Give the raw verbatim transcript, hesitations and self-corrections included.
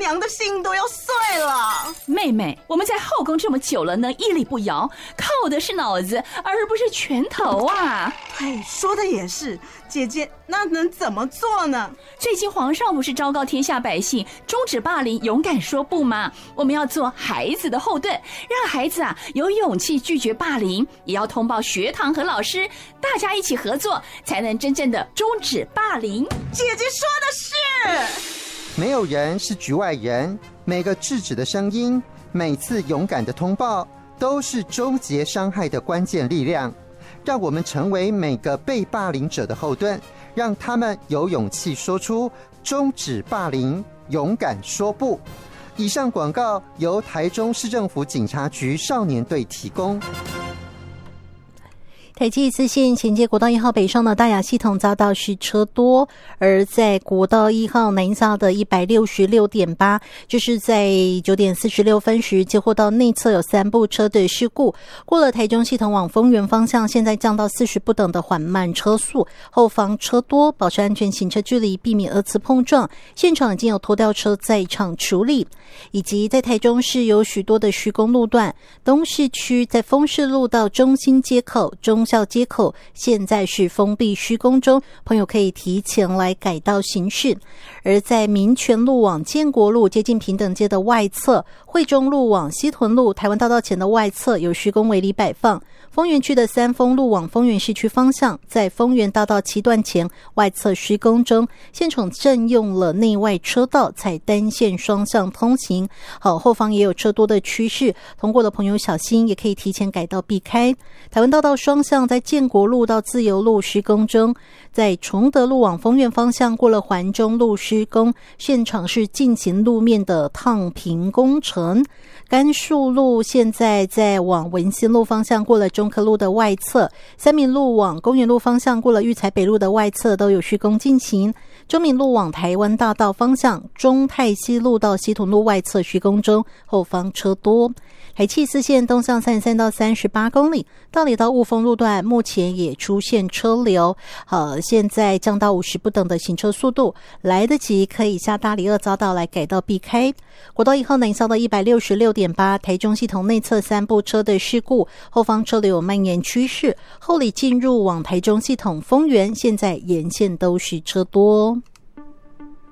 娘的心都要碎了。 妹妹，我们在后宫这么久了，能屹立不摇，靠的是脑子，而不是拳头啊。 哎，说的也是，姐姐，那能怎么做呢？ 最近皇上不是昭告天下百姓，终止霸凌，勇敢说不吗？我们要做孩子的后盾，让孩子啊有勇气拒绝霸凌，也要通报学堂和老师，大家一起合作，才能真正的终止霸凌。 姐姐说的是， 没有人是局外人，每个制止的声音，每次勇敢的通报，都是终结伤害的关键力量。让我们成为每个被霸凌者的后盾，让他们有勇气说出终止霸凌，勇敢说不。以上广告由台中市政府警察局少年队提供。 台七四线衔接国道一号北上的大雅系统遭到是车多，而在国道一号南下的 一百六十六点八， 就是在九点四十六分时接获到内侧有三部车的事故，过了台中系统往丰原方向，现在降到四十不等的缓慢车速，后方车多，保持安全行车距离，避免二次碰撞。现场已经有拖吊车在场处理，以及在台中市有许多的施工路段，东市区在丰市路到中心街口、中校街口现在是封闭施工中，朋友可以提前来改道行驶。而在民权路往建国路接近平等街的外侧，惠中路往西屯路台湾大道前的外侧有施工围篱摆放。丰原区的三丰路往丰原市区方向，在丰原大道七段前外侧施工中，现场正用了内外车道，采单线双向通行。好，后方也有车多的趋势，通过的朋友小心，也可以提前改道避开。台湾大道双向在建国路到自由路施工中，在崇德路往丰原方向过了环中路施工，现场是进行路面的烫平工程。甘树路现在在往文心路方向过了中科路的外侧，三民路往公园路方向过了育才北路的外侧都有施工进行。中民路往台湾大道方向，中泰西路到西屯路外侧施工中，后方车多。台七四线东向三十三到三十八公里，道里到雾峰路段目前也出现车流，好，现在降到五十不等的行车速度，来得及可以下大里二匝道来改道避开。国道一号南向到 一百六十六点八， 台中系统内侧三部车的事故，后方车流有蔓延趋势，后里进入往台中系统丰原，现在沿线都是车多。